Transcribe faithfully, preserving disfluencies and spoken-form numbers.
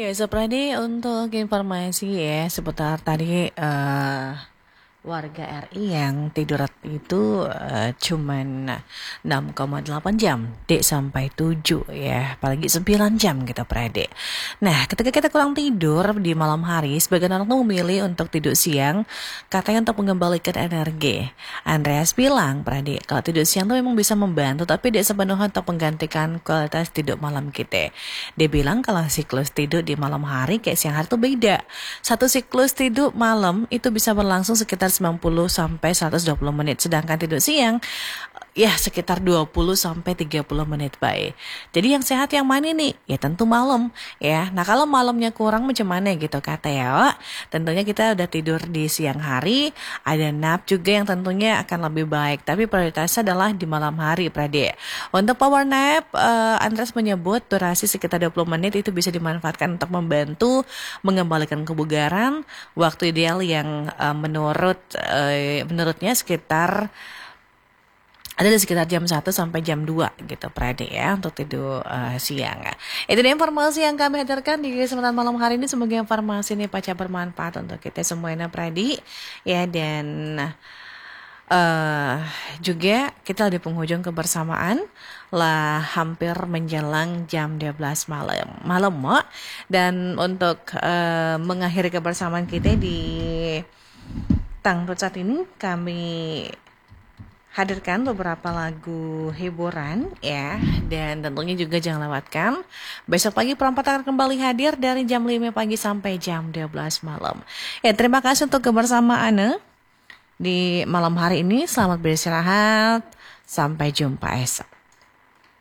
Oke, seperti untuk informasi ya seputar tadi eh, warga R I yang tidur itu eh, cuman enam koma delapan jam, dek sampai tujuh ya, apalagi sembilan jam gitu Pradik. Nah, ketika kita kurang tidur di malam hari, sebagian orang tuh memilih untuk tidur siang, katanya untuk mengembalikan energi. Andreas bilang, Pradik, kalau tidur siang tuh memang bisa membantu, tapi tidak sepenuhnya untuk menggantikan kualitas tidur malam kita. Dia bilang kalau siklus tidur di malam hari kayak siang hari tuh beda. Satu siklus tidur malam itu bisa berlangsung sekitar sembilan puluh sampai seratus dua puluh menit, sedangkan tidur siang ya sekitar dua puluh sampai tiga puluh menit baik. Jadi yang sehat yang mana nih? Ya tentu malam ya. Nah, kalau malamnya kurang macam mana gitu kata ya. Wak? Tentunya kita udah tidur di siang hari, ada nap juga yang tentunya akan lebih baik. Tapi prioritasnya adalah di malam hari, Pradik. Untuk power nap, uh, Andreas menyebut durasi sekitar dua puluh menit itu bisa dimanfaatkan untuk membantu mengembalikan kebugaran. Waktu ideal yang uh, menurut uh, menurutnya sekitar ada di sekitar jam satu sampai jam dua gitu Pradik ya untuk tidur uh, siang. Itu dia informasi yang kami hadirkan di kesempatan malam hari ini. Semoga informasi ini pacar bermanfaat untuk kita semuanya Pradik ya, dan uh, juga kita di penghujung kebersamaan lah, hampir menjelang jam dua belas malam malam Mak. Dan untuk uh, mengakhiri kebersamaan kita di Tangtut saat ini, kami hadirkan beberapa lagu hiburan ya, dan tentunya juga jangan lewatkan besok pagi perempat akan kembali hadir dari jam lima pagi sampai jam dua belas malam. Ya, terima kasih untuk kebersamaan di malam hari ini. Selamat beristirahat, sampai jumpa esok.